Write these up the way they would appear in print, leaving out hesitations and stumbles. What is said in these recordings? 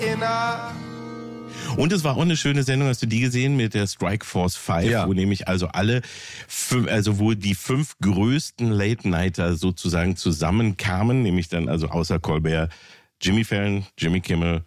Und es war auch eine schöne Sendung, hast du die gesehen mit der Strike Force 5, wo nämlich also wo die 5 größten Late-Nighter sozusagen zusammenkamen, nämlich dann also außer Colbert, Jimmy Fallon, Jimmy Kimmel,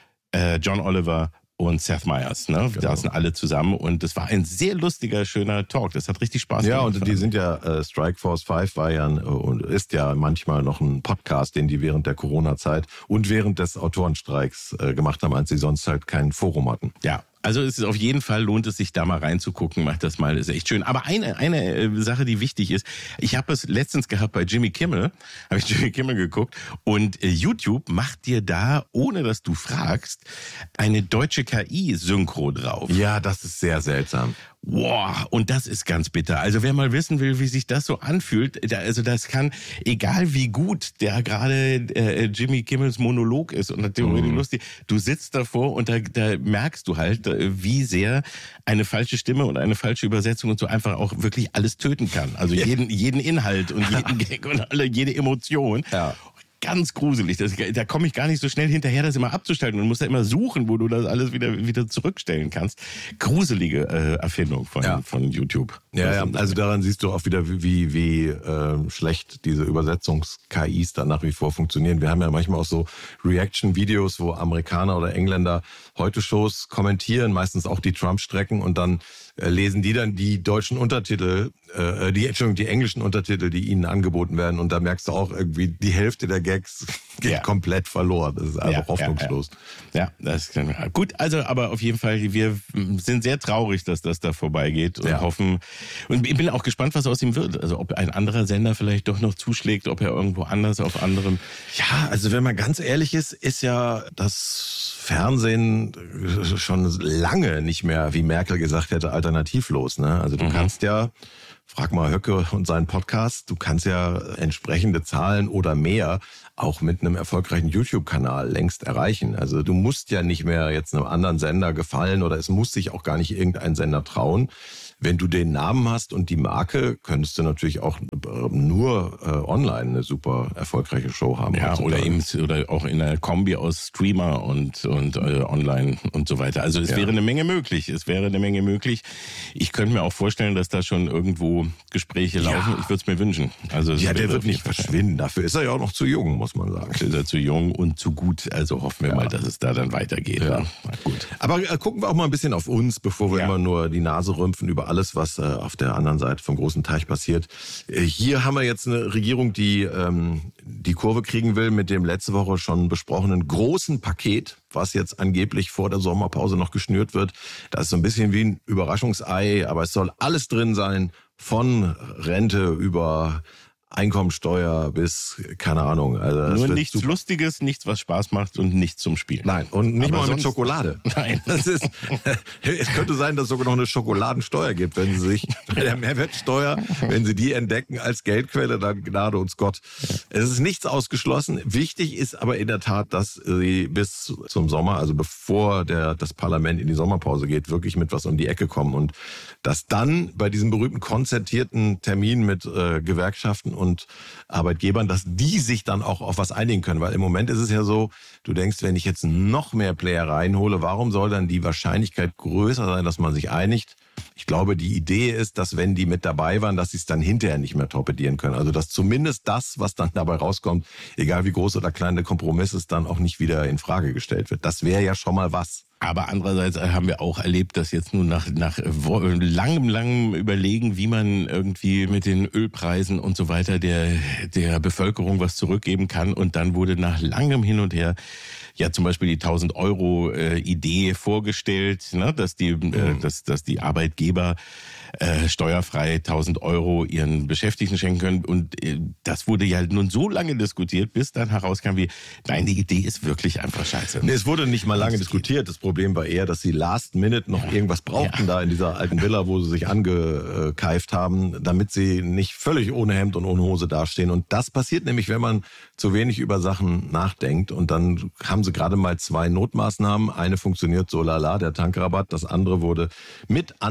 John Oliver und Seth Meyers, ne? Genau. Da sind alle zusammen und das war ein sehr lustiger, schöner Talk. Das hat richtig Spaß gemacht. Ja, und die sind ja, Strike Force 5 war ja und ist ja manchmal noch ein Podcast, den die während der Corona-Zeit und während des Autorenstreiks gemacht haben, als sie sonst halt kein Forum hatten. Ja. Also es ist auf jeden Fall, lohnt es sich da mal reinzugucken, macht das mal, ist echt schön. Aber eine Sache, die wichtig ist, ich habe es letztens gehabt bei Jimmy Kimmel, habe ich Jimmy Kimmel geguckt und YouTube macht dir da, ohne dass du fragst, eine deutsche KI-Synchro drauf. Ja, das ist sehr seltsam. Wow, und das ist ganz bitter. Also wer mal wissen will, wie sich das so anfühlt, also das kann, egal wie gut der gerade Jimmy Kimmels Monolog ist und theoretisch lustig, du sitzt davor und da merkst du halt, wie sehr eine falsche Stimme und eine falsche Übersetzung und so einfach auch wirklich alles töten kann. Also jeden Inhalt und jeden Gag und jede Emotion. Ja. Ganz gruselig. Da komme ich gar nicht so schnell hinterher, das immer abzustellen. Und musst da immer suchen, wo du das alles wieder zurückstellen kannst. Gruselige Erfindung von YouTube. Ja, also daran siehst du auch wieder, wie schlecht diese Übersetzungs-KIs da nach wie vor funktionieren. Wir haben ja manchmal auch so Reaction-Videos, wo Amerikaner oder Engländer Heute-Shows kommentieren, meistens auch die Trump-Strecken und dann lesen die dann die deutschen Untertitel, die englischen Untertitel, die ihnen angeboten werden. Und da merkst du auch irgendwie, die Hälfte der Gags geht komplett verloren. Das ist einfach hoffnungslos. Ja, das ist gut. Also, aber auf jeden Fall, wir sind sehr traurig, dass das da vorbeigeht und hoffen. Und ich bin auch gespannt, was aus ihm wird. Also, ob ein anderer Sender vielleicht doch noch zuschlägt, ob er irgendwo anders auf anderem. Ja, also wenn man ganz ehrlich ist ja das Fernsehen schon lange nicht mehr, wie Merkel gesagt hätte, alternativlos. Ne? Also du kannst ja, frag mal Höcke und seinen Podcast, du kannst ja entsprechende Zahlen oder mehr auch mit einem erfolgreichen YouTube-Kanal längst erreichen. Also du musst ja nicht mehr jetzt einem anderen Sender gefallen oder es muss sich auch gar nicht irgendein Sender trauen. Wenn du den Namen hast und die Marke, könntest du natürlich auch nur online eine super erfolgreiche Show haben. Ja, oder auch in einer Kombi aus Streamer und online und so weiter. Also es wäre eine Menge möglich. Ich könnte mir auch vorstellen, dass da schon irgendwo Gespräche laufen. Ich würde es mir wünschen. Also der wird nicht verschwinden. Dafür ist er ja auch noch zu jung, muss man sagen. Ist er zu jung und zu gut. Also hoffen wir mal, dass es da dann weitergeht. Ja. Na gut. Aber gucken wir auch mal ein bisschen auf uns, bevor wir immer nur die Nase rümpfen über alles, was auf der anderen Seite vom großen Teich passiert. Hier haben wir jetzt eine Regierung, die die Kurve kriegen will mit dem letzte Woche schon besprochenen großen Paket, was jetzt angeblich vor der Sommerpause noch geschnürt wird. Das ist so ein bisschen wie ein Überraschungsei, aber es soll alles drin sein, von Rente über Einkommensteuer bis, keine Ahnung. Also nur nichts Lustiges, nichts, was Spaß macht und nichts zum Spielen. Nein, und nicht aber mal mit Schokolade. Nein. Es könnte sein, dass es sogar noch eine Schokoladensteuer gibt, wenn Sie sich bei der Mehrwertsteuer, wenn Sie die entdecken als Geldquelle, dann Gnade uns Gott. Es ist nichts ausgeschlossen. Wichtig ist aber in der Tat, dass Sie bis zum Sommer, also bevor das Parlament in die Sommerpause geht, wirklich mit was um die Ecke kommen und dass dann bei diesem berühmten konzertierten Termin mit Gewerkschaften und Arbeitgebern, dass die sich dann auch auf was einigen können. Weil im Moment ist es ja so, du denkst, wenn ich jetzt noch mehr Player reinhole, warum soll dann die Wahrscheinlichkeit größer sein, dass man sich einigt? Ich glaube, die Idee ist, dass wenn die mit dabei waren, dass sie es dann hinterher nicht mehr torpedieren können. Also dass zumindest das, was dann dabei rauskommt, egal wie groß oder klein der Kompromiss ist, dann auch nicht wieder in Frage gestellt wird. Das wäre ja schon mal was. Aber andererseits haben wir auch erlebt, dass jetzt nun nach langem Überlegen, wie man irgendwie mit den Ölpreisen und so weiter der Bevölkerung was zurückgeben kann. Und dann wurde nach langem Hin und Her ja zum Beispiel die 1.000 Euro Idee vorgestellt, ne, dass die Arbeitgeber steuerfrei 1.000 Euro ihren Beschäftigten schenken können. Und das wurde ja nun so lange diskutiert, bis dann herauskam, nein, die Idee ist wirklich einfach scheiße. Nee, es wurde nicht mal lange diskutiert. Das Problem war eher, dass sie last minute noch irgendwas brauchten da in dieser alten Villa, wo sie sich angekeift haben, damit sie nicht völlig ohne Hemd und ohne Hose dastehen. Und das passiert nämlich, wenn man zu wenig über Sachen nachdenkt. Und dann haben sie gerade mal 2 Notmaßnahmen. Eine funktioniert so lala, der Tankrabatt. Das andere wurde mit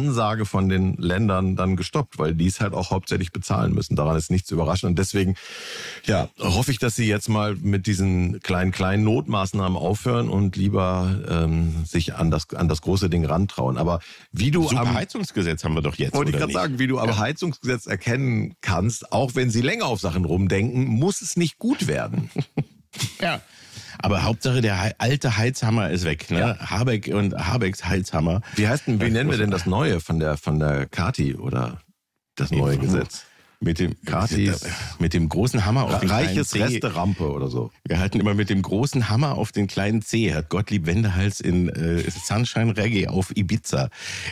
Ansage von den Ländern dann gestoppt, weil die es halt auch hauptsächlich bezahlen müssen. Daran ist nichts zu überraschen. Und deswegen, ja, hoffe ich, dass sie jetzt mal mit diesen kleinen Notmaßnahmen aufhören und lieber sich an das große Ding rantrauen. Aber wie du Super Heizungsgesetz haben wir doch jetzt, wollte ich oder gerade nicht? sagen, wie du am Heizungsgesetz erkennen kannst, auch wenn sie länger auf Sachen rumdenken, muss es nicht gut werden. Ja. Aber Hauptsache, der alte Heizhammer ist weg. Ne? Ja. Habeck und Habecks Heizhammer. Wie nennen wir denn das Neue von der Kati oder das neue Gesetz? Mit dem, Katis. mit dem großen Hammer auf den kleinen Reiches Zeh. Resterampe oder so. Wir halten immer mit dem großen Hammer auf den kleinen Zeh. Hat Gottlieb Wendehals in Sunshine Reggae auf Ibiza.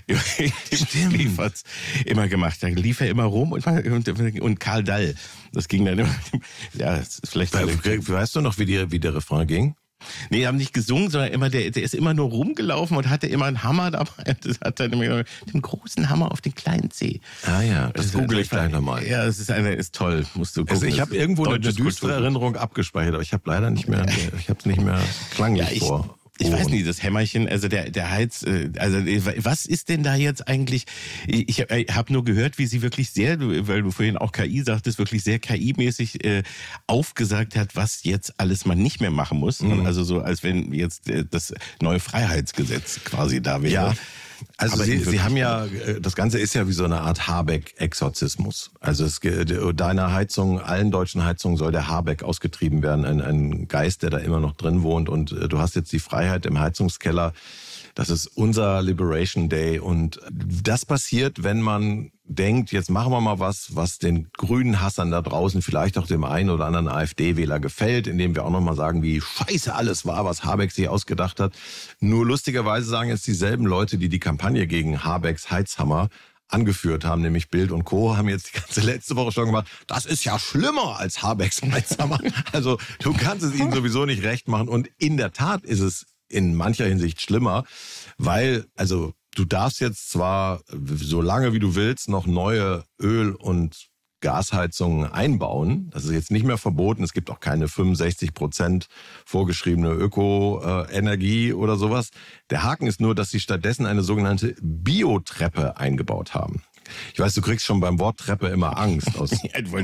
Liefert's immer gemacht. Da lief er immer rum und Karl Dall. Das ging dann immer. Ja, das ist vielleicht. Weißt du noch, wie der Refrain ging? Nee, die haben nicht gesungen, sondern immer der ist immer nur rumgelaufen und hatte immer einen Hammer dabei. Das hat dann immer den großen Hammer auf den kleinen Zeh. Ah ja, das google ich gleich nochmal. Ja, es ist toll, musst du gucken. Also ich habe irgendwo eine düstere Erinnerung abgespeichert, aber ich habe leider nicht mehr, ich habe es nicht mehr klanglich vor. Ich weiß nicht, das Hämmerchen, also der Heiz, also was ist denn da jetzt eigentlich? Ich habe nur gehört, wie sie wirklich sehr, weil du vorhin auch KI sagtest, wirklich sehr KI-mäßig aufgesagt hat, was jetzt alles man nicht mehr machen muss. Mhm. Also so, als wenn jetzt das neue Freiheitsgesetz quasi da wäre. Ja. Also Sie haben ja, das Ganze ist ja wie so eine Art Habeck-Exorzismus. Also deiner Heizung, allen deutschen Heizungen soll der Habeck ausgetrieben werden, ein Geist, der da immer noch drin wohnt. Und du hast jetzt die Freiheit im Heizungskeller. Das ist unser Liberation Day. Und das passiert, wenn man denkt, jetzt machen wir mal was den grünen Hassern da draußen, vielleicht auch dem einen oder anderen AfD-Wähler gefällt, indem wir auch nochmal sagen, wie scheiße alles war, was Habeck sich ausgedacht hat. Nur lustigerweise sagen jetzt dieselben Leute, die Kampagne gegen Habecks Heizhammer angeführt haben, nämlich Bild und Co., haben jetzt die ganze letzte Woche schon gemacht, das ist ja schlimmer als Habecks Heizhammer. Also du kannst es ihnen sowieso nicht recht machen. Und in der Tat ist es in mancher Hinsicht schlimmer, weil, also du darfst jetzt zwar so lange wie du willst noch neue Öl- und Gasheizungen einbauen. Das ist jetzt nicht mehr verboten. Es gibt auch keine 65% vorgeschriebene Ökoenergie oder sowas. Der Haken ist nur, dass sie stattdessen eine sogenannte Biotreppe eingebaut haben. Ich weiß, du kriegst schon beim Wort Treppe immer Angst.